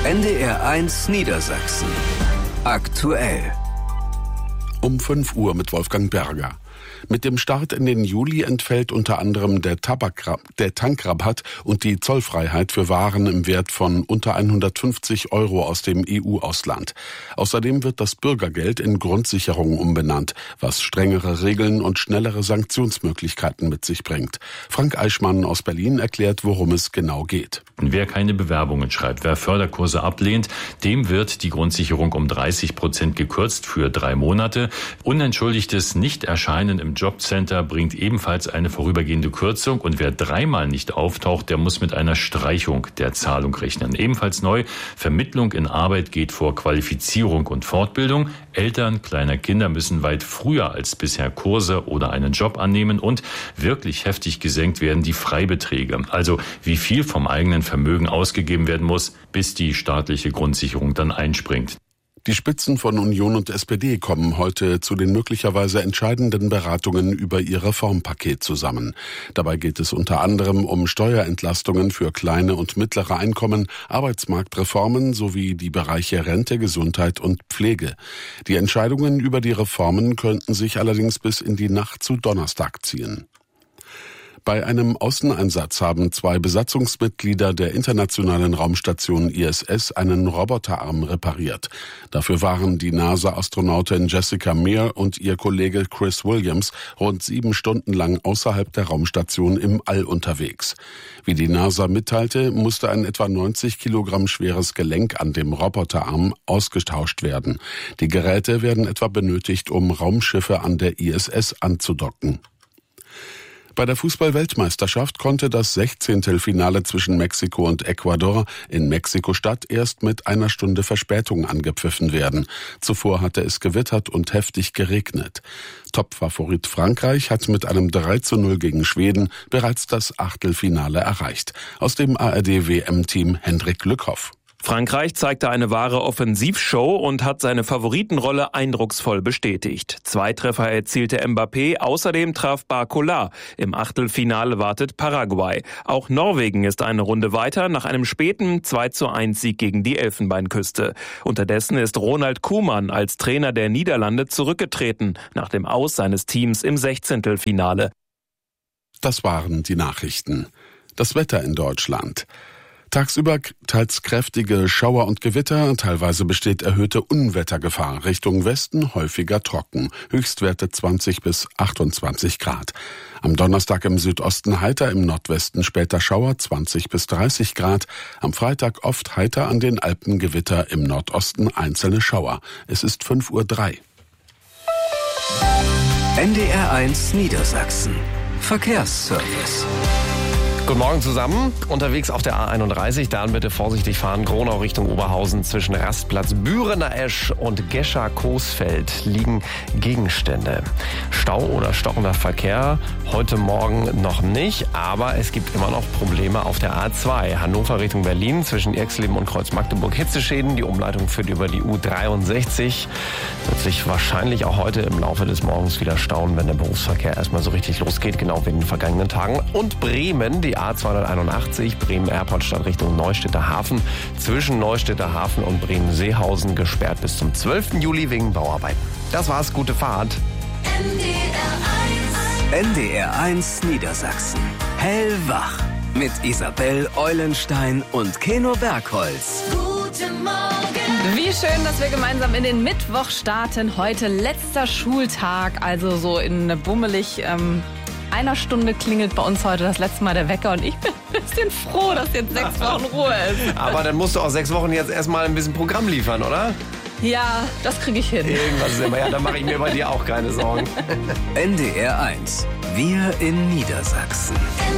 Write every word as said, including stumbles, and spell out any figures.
N D R eins Niedersachsen. Aktuell. Um fünf Uhr mit Wolfgang Berger. Mit dem Start in den Juli entfällt unter anderem der, Tabak, der Tankrabatt und die Zollfreiheit für Waren im Wert von unter hundertfünfzig Euro aus dem E U-Ausland. Außerdem wird das Bürgergeld in Grundsicherung umbenannt, was strengere Regeln und schnellere Sanktionsmöglichkeiten mit sich bringt. Frank Eichmann aus Berlin erklärt, worum es genau geht. Wer keine Bewerbungen schreibt, wer Förderkurse ablehnt, dem wird die Grundsicherung um dreißig Prozent gekürzt für drei Monate. Unentschuldigtes Nichterscheinen im Jobcenter bringt ebenfalls eine vorübergehende Kürzung. Und wer dreimal nicht auftaucht, der muss mit einer Streichung der Zahlung rechnen. Ebenfalls neu, Vermittlung in Arbeit geht vor Qualifizierung und Fortbildung. Eltern kleiner Kinder müssen weit früher als bisher Kurse oder einen Job annehmen. Und wirklich heftig gesenkt werden die Freibeträge. Also wie viel vom eigenen Vermögen ausgegeben werden muss, bis die staatliche Grundsicherung dann einspringt. Die Spitzen von Union und S P D kommen heute zu den möglicherweise entscheidenden Beratungen über ihr Reformpaket zusammen. Dabei geht es unter anderem um Steuerentlastungen für kleine und mittlere Einkommen, Arbeitsmarktreformen sowie die Bereiche Rente, Gesundheit und Pflege. Die Entscheidungen über die Reformen könnten sich allerdings bis in die Nacht zu Donnerstag ziehen. Bei einem Außeneinsatz haben zwei Besatzungsmitglieder der internationalen Raumstation I S S einen Roboterarm repariert. Dafür waren die NASA-Astronautin Jessica Meir und ihr Kollege Chris Williams rund sieben Stunden lang außerhalb der Raumstation im All unterwegs. Wie die NASA mitteilte, musste ein etwa neunzig Kilogramm schweres Gelenk an dem Roboterarm ausgetauscht werden. Die Geräte werden etwa benötigt, um Raumschiffe an der I S S anzudocken. Bei der Fußball-Weltmeisterschaft konnte das Sechzehntelfinale zwischen Mexiko und Ecuador in Mexiko-Stadt erst mit einer Stunde Verspätung angepfiffen werden. Zuvor hatte es gewittert und heftig geregnet. Topfavorit Frankreich hat mit einem drei zu null gegen Schweden bereits das Achtelfinale erreicht. Aus dem A R D-W M-Team Hendrik Lückhoff. Frankreich zeigte eine wahre Offensivshow und hat seine Favoritenrolle eindrucksvoll bestätigt. Zwei Treffer erzielte Mbappé, außerdem traf Barcola. Im Achtelfinale wartet Paraguay. Auch Norwegen ist eine Runde weiter nach einem späten zwei zu eins Sieg gegen die Elfenbeinküste. Unterdessen ist Ronald Koeman als Trainer der Niederlande zurückgetreten, nach dem Aus seines Teams im Sechzehntelfinale. Das waren die Nachrichten. Das Wetter in Deutschland. Tagsüber teils kräftige Schauer und Gewitter, teilweise besteht erhöhte Unwettergefahr. Richtung Westen häufiger trocken, Höchstwerte zwanzig bis achtundzwanzig Grad. Am Donnerstag im Südosten heiter, im Nordwesten später Schauer, zwanzig bis dreißig Grad. Am Freitag oft heiter, an den Alpen Gewitter, im Nordosten einzelne Schauer. Es ist fünf Uhr drei. N D R eins Niedersachsen. Verkehrsservice. Guten Morgen zusammen. Unterwegs auf der A einunddreißig, dann bitte vorsichtig fahren. Gronau Richtung Oberhausen zwischen Rastplatz Bürener Esch und Gescher-Coesfeld liegen Gegenstände. Stau oder stockender Verkehr heute Morgen noch nicht, aber es gibt immer noch Probleme auf der A zwei. Hannover Richtung Berlin zwischen Irxleben und Kreuz Magdeburg Hitzeschäden. Die Umleitung führt über die U dreiundsechzig. Wird sich wahrscheinlich auch heute im Laufe des Morgens wieder stauen, wenn der Berufsverkehr erstmal so richtig losgeht, genau wie in den vergangenen Tagen. Und Bremen, die A zweihunderteinundachtzig, Bremen-Erpoltstadt Richtung Neustädter Hafen. Zwischen Neustädter Hafen und Bremen-Seehausen gesperrt bis zum zwölften Juli wegen Bauarbeiten. Das war's, gute Fahrt. N D R eins Niedersachsen. Hellwach. Mit Isabel Eulenstein und Keno Bergholz. Guten Morgen. Wie schön, dass wir gemeinsam in den Mittwoch starten. Heute letzter Schultag, also so in bummelig ähm, einer Stunde klingelt bei uns heute das letzte Mal der Wecker und ich bin ein bisschen froh, dass jetzt sechs Wochen Ruhe ist. Aber dann musst du auch sechs Wochen jetzt erstmal ein bisschen Programm liefern, oder? Ja, das kriege ich hin. Irgendwas ist immer, ja, dann mache ich mir bei dir auch keine Sorgen. N D R eins. Wir in Niedersachsen.